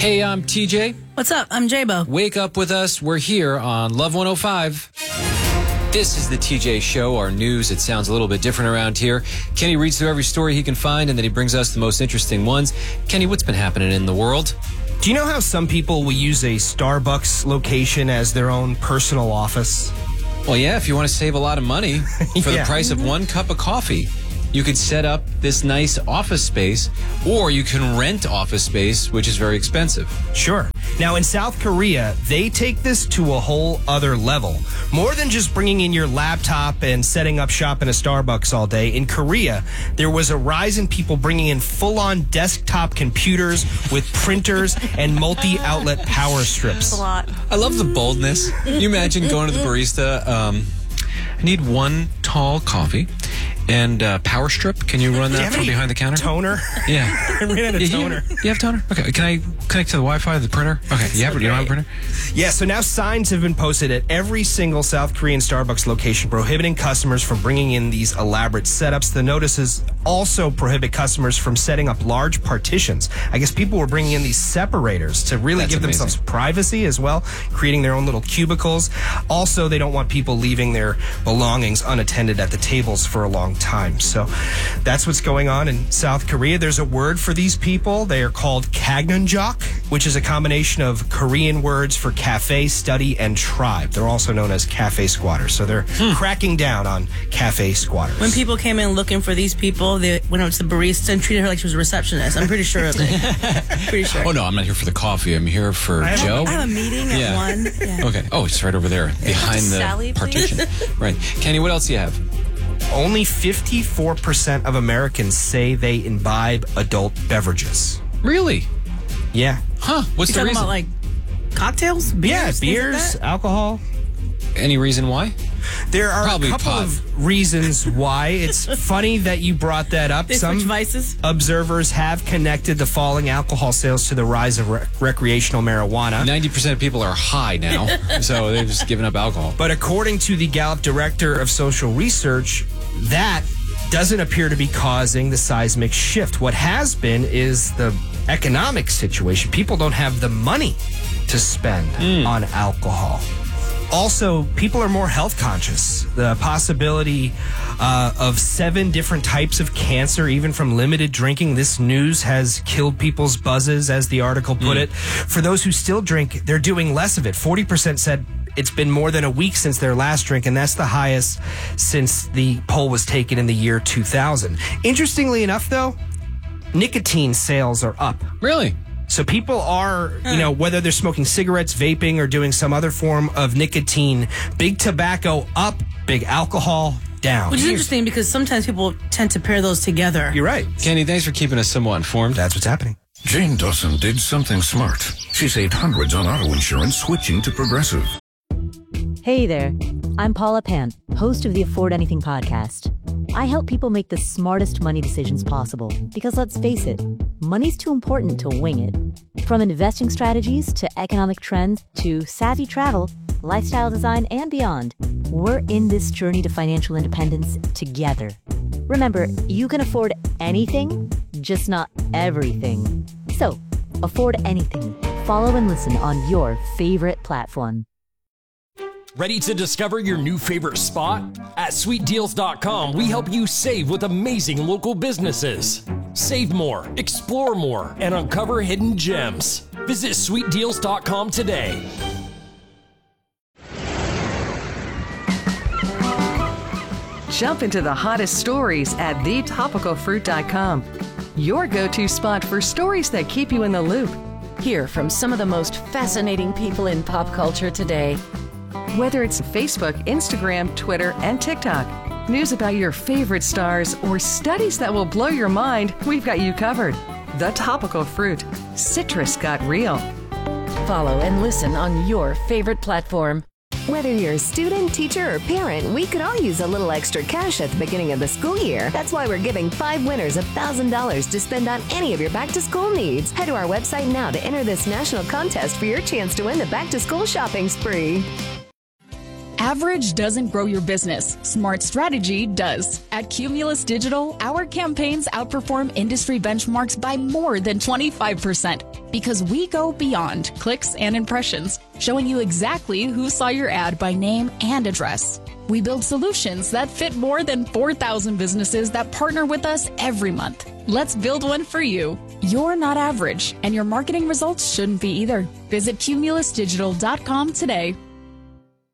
Hey, I'm TJ. What's up? I'm J-Bo. Wake up with us. We're here on Love 105. This is the TJ Show, our news. It sounds a little bit different around here. Kenny reads through every story he can find, and then he brings us the most interesting ones. Kenny, what's been happening in the world? Do you know how some people will use a Starbucks location as their own personal office? Well, yeah, if you want to save a lot of money for the price of one cup of coffee, you could set up this nice office space, or you can rent office space, which is very expensive. Sure. Now, in South Korea, they take this to a whole other level. More than just bringing in your laptop and setting up shop in a Starbucks all day. In Korea, there was a rise in people bringing in full-on desktop computers with printers and multi-outlet power strips. That's a lot. I love the boldness. You imagine going to the barista, I need one tall coffee and power strip. Can you run that from behind the counter? Toner? Yeah. I ran out of toner. You have toner? Okay. Can I connect to the Wi-Fi of the printer? Okay. You don't have a printer? Yeah, so now signs have been posted at every single South Korean Starbucks location prohibiting customers from bringing in these elaborate setups. The notices also prohibit customers from setting up large partitions. I guess people were bringing in these separators to really give themselves privacy as well, creating their own little cubicles. Also, they don't want people leaving their belongings unattended at the tables for a long time. So that's what's going on in South Korea. There's a word for these people. They are called kagnonjok, which is a combination of Korean words for cafe, study, and tribe. They're also known as cafe squatters. So they're cracking down on cafe squatters. When people came in looking for these people, they went up to the barista and treated her like she was a receptionist. I'm pretty sure of it. Pretty sure. Oh, no, I'm not here for the coffee. I'm here for Joe. I have a meeting at 1. Yeah. Okay. Oh, it's right over there behind the Sally, partition. Right. Kenny, what else do you have? Only 54% of Americans say they imbibe adult beverages. Really? Yeah. Huh. What's the Talking reason? about like cocktails? Beers? Yeah, things like beers, that? alcohol. Any reason why? There are Probably a couple pot. of reasons why. It's funny that you brought that up. They Some switch vices? observers have connected the falling alcohol sales to the rise of recreational marijuana. 90% of people are high now, so they've just given up alcohol. But according to the Gallup Director of Social Research, that doesn't appear to be causing the seismic shift. What has been is the economic situation. People don't have the money to spend on alcohol. Also, people are more health conscious. The possibility of 7 different types of cancer, even from limited drinking. This news has killed people's buzzes, as the article put it. For those who still drink, they're doing less of it. 40% said it's been more than a week since their last drink, and that's the highest since the poll was taken in the year 2000. Interestingly enough, though, nicotine sales are up. Really? So people are, whether they're smoking cigarettes, vaping, or doing some other form of nicotine, big tobacco up, big alcohol down. Which is interesting because sometimes people tend to pair those together. You're right. Kenny, thanks for keeping us somewhat informed. That's what's happening. Jane Dawson did something smart. She saved hundreds on auto insurance switching to Progressive. Hey there, I'm Paula Pant, host of the Afford Anything podcast. I help people make the smartest money decisions possible because let's face it, money's too important to wing it. From investing strategies to economic trends to savvy travel, lifestyle design, and beyond, we're in this journey to financial independence together. Remember, you can afford anything, just not everything. So, afford anything. Follow and listen on your favorite platform. Ready to discover your new favorite spot? At SweetDeals.com, we help you save with amazing local businesses. Save more, explore more, and uncover hidden gems. Visit SweetDeals.com today. Jump into the hottest stories at thetopicalfruit.com. Your go-to spot for stories that keep you in the loop. Hear from some of the most fascinating people in pop culture today. Whether it's Facebook, Instagram, Twitter, and TikTok, news about your favorite stars, or studies that will blow your mind, we've got you covered. The Topical Fruit. Citrus got real. Follow and listen on your favorite platform. Whether you're a student, teacher, or parent, we could all use a little extra cash at the beginning of the school year. That's why we're giving 5 winners $1,000 to spend on any of your back-to-school needs. Head to our website now to enter this national contest for your chance to win the back-to-school shopping spree. Average doesn't grow your business. Smart strategy does. At Cumulus Digital, our campaigns outperform industry benchmarks by more than 25%. Because we go beyond clicks and impressions, showing you exactly who saw your ad by name and address. We build solutions that fit more than 4,000 businesses that partner with us every month. Let's build one for you. You're not average, and your marketing results shouldn't be either. Visit cumulusdigital.com today.